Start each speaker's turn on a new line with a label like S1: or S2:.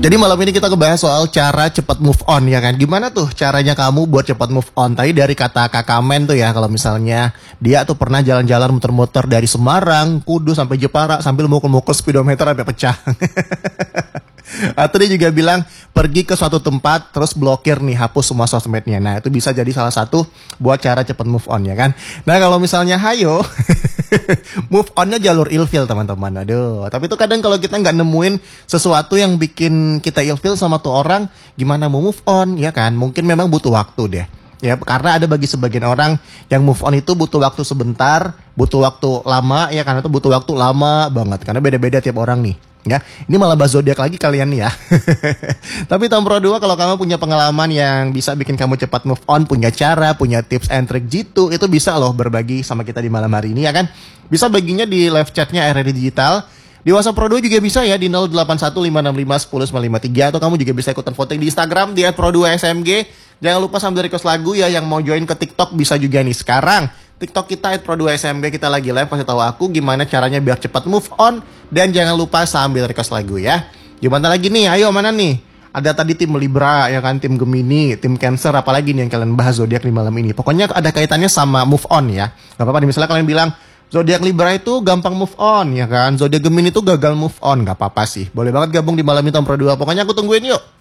S1: Jadi malam ini kita ngebahas soal cara cepat move on ya kan. Gimana tuh caranya kamu buat cepat move on? Tadi dari kata Kakak Men tuh ya, kalau misalnya dia tuh pernah jalan-jalan muter-muter dari Semarang, Kudus sampai Jepara sambil mukul-mukul speedometer sampai pecah. Atau dia juga bilang pergi ke suatu tempat terus blokir nih, hapus semua sosmednya. Nah itu bisa jadi salah satu buat cara cepat move on ya kan. Nah kalau misalnya hayo move onnya jalur ilfil teman-teman. Aduh, tapi itu kadang kalau kita nggak nemuin sesuatu yang bikin kita ilfil sama tuh orang, gimana mau move on ya kan? Mungkin memang butuh waktu deh. Ya, karena ada bagi sebagian orang yang move on itu butuh waktu sebentar, butuh waktu lama ya, karena itu butuh waktu lama banget karena beda-beda tiap orang nih. Ya, ini malah bahas zodiak lagi kalian nih ya. Tapi Tom Pro 2, kalau kamu punya pengalaman yang bisa bikin kamu cepat move on, punya cara, punya tips and trick jitu, itu bisa loh berbagi sama kita di malam hari ini ya kan. Bisa baginya di live chatnya RRD Digital. Di WhatsApp Pro 2 juga bisa ya di 0815651093, atau kamu juga bisa ikutan voting di Instagram di @pro2smg. Jangan lupa sambil request lagu ya, yang mau join ke TikTok bisa juga nih sekarang. TikTok kita @pro2smg, kita lagi live, kasih tahu aku gimana caranya biar cepat move on, dan jangan lupa sambil request lagu ya. Gimana lagi nih? Ayo mana nih? Ada tadi tim Libra ya kan, tim Gemini, tim Cancer, apalagi nih yang kalian bahas zodiak di malam ini. Pokoknya ada kaitannya sama move on ya. Gak apa-apa nih, misalnya kalian bilang zodiak Libra itu gampang move on ya kan, zodiak Gemini itu gagal move on, gak apa-apa sih. Boleh banget gabung di malam ini Tom Pro 2. Pokoknya aku tungguin yuk.